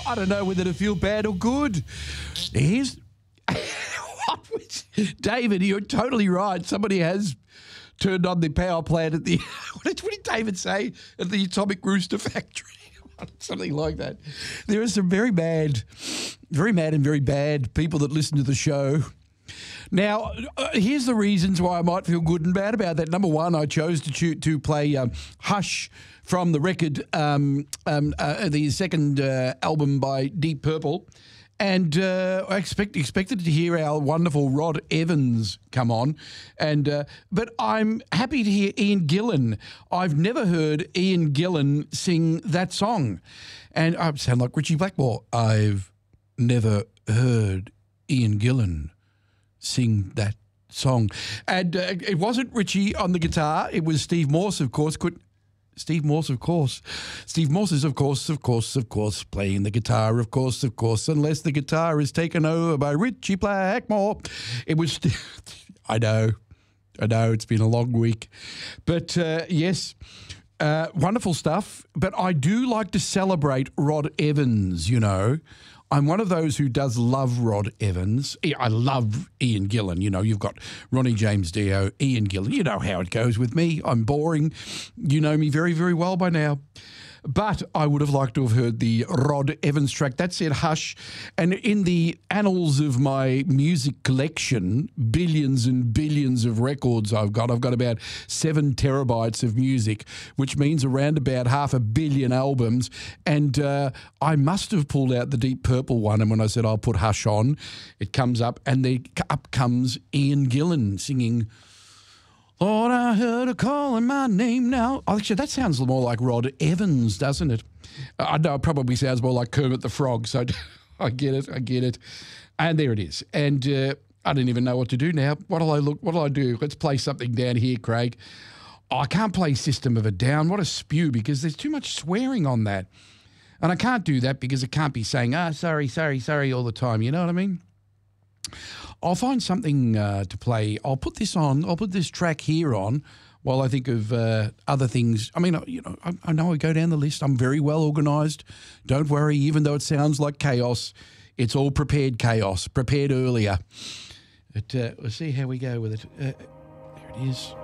I don't know whether to feel bad or good. Here's David, you're totally right. Somebody has turned on the power plant at the what did David say? At the Atomic Rooster Factory. Something like that. There are some very mad and very bad people that listen to the show. Now, here's the reasons why I might feel good and bad about that. Number one, I chose to play Hush from the record, the second album by Deep Purple. And I expected to hear our wonderful Rod Evans come on, but I'm happy to hear Ian Gillan. I've never heard Ian Gillan sing that song, and I sound like Richie Blackmore. I've never heard Ian Gillan sing that song, and it wasn't Richie on the guitar. It was Steve Morse, of course. Steve Morse, of course. Steve Morse is, of course, playing the guitar, of course, unless the guitar is taken over by Richie Blackmore. It was, I know, it's been a long week. But, yes, wonderful stuff. But I do like to celebrate Rod Evans, you know. I'm one of those who does love Rod Evans. I love Ian Gillan. You know, you've got Ronnie James Dio, Ian Gillan. You know how it goes with me. I'm boring. You know me very, very well by now. But I would have liked to have heard the Rod Evans track. That said, Hush. And in the annals of my music collection, billions and billions of records I've got about 7 terabytes of music, which means around about 500 million albums. And I must have pulled out the Deep Purple one. And when I said I'll put Hush on, it comes up, and up comes Ian Gillan singing, Lord, I heard her calling my name now. Actually, that sounds more like Rod Evans, doesn't it? I know it probably sounds more like Kermit the Frog, so I get it. And there it is. And I don't even know what to do now. What'll I do? Let's play something down here, Craig. Oh, I can't play System of a Down. What a spew, because there's too much swearing on that. And I can't do that because it can't be saying, sorry all the time. You know what I mean? I'll find something to play. I'll put this on. I'll put this track here on while I think of other things. I mean, you know, I know I go down the list. I'm very well organised. Don't worry, even though it sounds like chaos, it's all prepared chaos, prepared earlier. But we'll see how we go with it. There it is.